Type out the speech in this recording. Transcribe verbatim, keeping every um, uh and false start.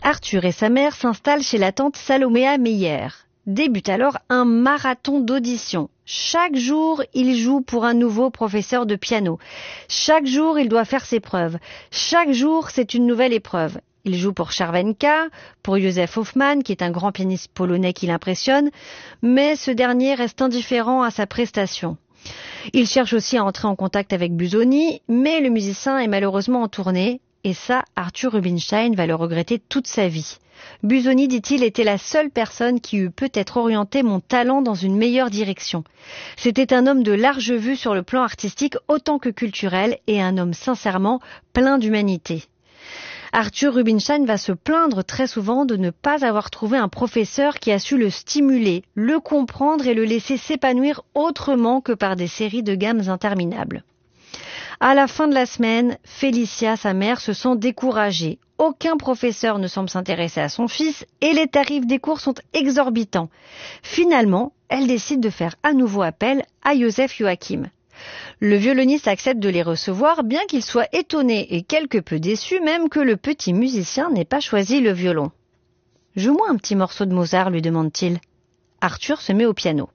Arthur et sa mère s'installent chez la tante Saloméa Meyer. Débute alors un marathon d'auditions. Chaque jour, il joue pour un nouveau professeur de piano. Chaque jour, il doit faire ses preuves. Chaque jour, c'est une nouvelle épreuve. Il joue pour Czerwenka, pour Józef Hofmann, qui est un grand pianiste polonais qui l'impressionne, mais ce dernier reste indifférent à sa prestation. Il cherche aussi à entrer en contact avec Busoni, mais le musicien est malheureusement en tournée, et ça, Arthur Rubinstein va le regretter toute sa vie. Busoni, dit-il, était la seule personne qui eût peut-être orienté mon talent dans une meilleure direction. C'était un homme de large vue sur le plan artistique autant que culturel et un homme sincèrement plein d'humanité. Arthur Rubinstein va se plaindre très souvent de ne pas avoir trouvé un professeur qui a su le stimuler, le comprendre et le laisser s'épanouir autrement que par des séries de gammes interminables. À la fin de la semaine, Félicia, sa mère, se sent découragée. Aucun professeur ne semble s'intéresser à son fils et les tarifs des cours sont exorbitants. Finalement, elle décide de faire à nouveau appel à Józef Joachim. Le violoniste accepte de les recevoir, bien qu'il soit étonné et quelque peu déçu même que le petit musicien n'ait pas choisi le violon. « Joue-moi un petit morceau de Mozart », lui demande-t-il. Arthur se met au piano.